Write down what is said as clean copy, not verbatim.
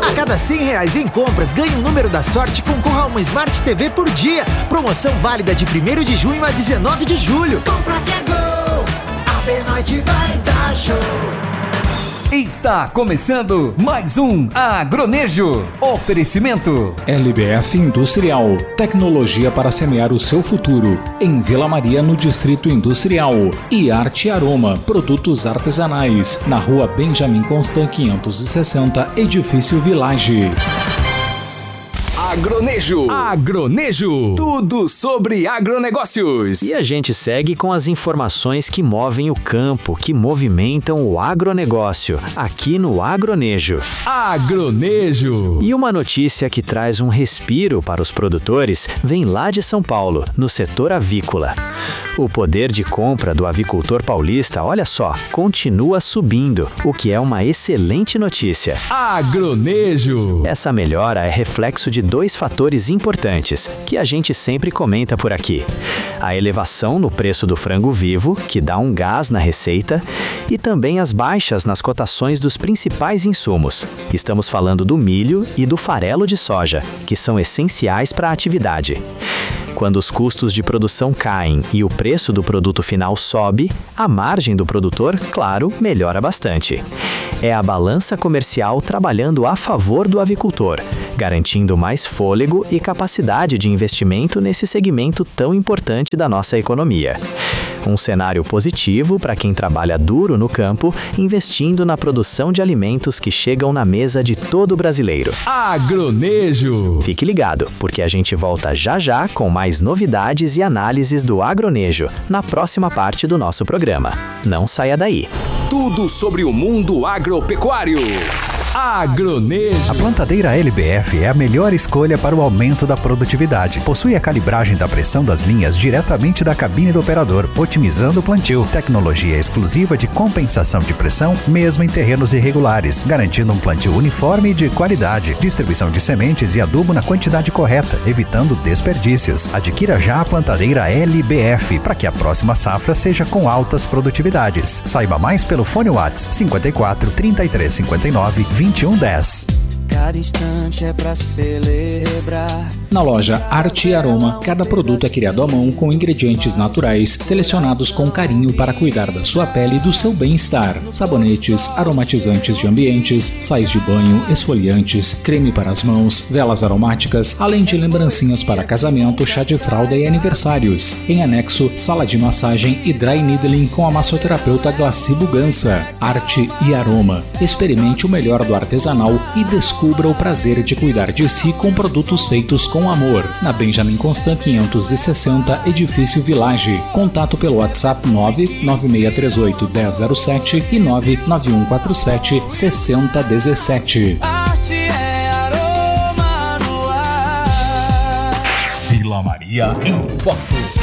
A cada R$100 em compras, ganhe um número da sorte e concorra a uma Smart TV por dia. Promoção válida de 1º de junho a 19 de julho. Compra que é gol, a B-Noite vai dar show. Está começando mais um Agronejo. Oferecimento LBF Industrial, tecnologia para semear o seu futuro, em Vila Maria, no Distrito Industrial. E Arte Aroma, produtos artesanais, na Rua Benjamin Constant 560, Edifício Village. Agronejo. Tudo sobre agronegócios. E a gente segue com as informações que movem o campo, que movimentam o agronegócio, aqui no Agronejo. E uma notícia que traz um respiro para os produtores vem lá de São Paulo, no setor avícola. O poder de compra do avicultor paulista, olha só, continua subindo, o que é uma excelente notícia. Agronejo. Essa melhora é reflexo de dois fatores importantes, que a gente sempre comenta por aqui. A elevação no preço do frango vivo, que dá um gás na receita, e também as baixas nas cotações dos principais insumos. Estamos falando do milho e do farelo de soja, que são essenciais para a atividade. Quando os custos de produção caem e o preço do produto final sobe, a margem do produtor, claro, melhora bastante. É a balança comercial trabalhando a favor do avicultor, garantindo mais fôlego e capacidade de investimento nesse segmento tão importante da nossa economia. Um cenário positivo para quem trabalha duro no campo, investindo na produção de alimentos que chegam na mesa de todo brasileiro. Agronejo. Fique ligado, porque a gente volta já já com mais novidades e análises do Agronejo na próxima parte do nosso programa. Não saia daí. Tudo sobre o mundo agropecuário. Agronejo. A plantadeira LBF é a melhor escolha para o aumento da produtividade. Possui a calibragem da pressão das linhas diretamente da cabine do operador, otimizando o plantio. Tecnologia exclusiva de compensação de pressão, mesmo em terrenos irregulares, garantindo um plantio uniforme e de qualidade. Distribuição de sementes e adubo na quantidade correta, evitando desperdícios. Adquira já a plantadeira LBF para que a próxima safra seja com altas produtividades. Saiba mais pelo fone WhatsApp 54 33 59 2110. Cada instante é pra celebrar. Na loja Arte e Aroma, cada produto é criado à mão com ingredientes naturais, selecionados com carinho para cuidar da sua pele e do seu bem-estar. Sabonetes, aromatizantes de ambientes, sais de banho, esfoliantes, creme para as mãos, velas aromáticas, além de lembrancinhas para casamento, chá de fralda e aniversários. Em anexo, sala de massagem e dry needling com a massoterapeuta Glaci Bugança. Arte e Aroma. Experimente o melhor do artesanal e descubra o prazer de cuidar de si com produtos feitos com amor. Na Benjamin Constant 560, Edifício Village. Contato pelo WhatsApp 99638 1007 e 99147 6017. Arte é aroma no ar. Vila Maria em foto.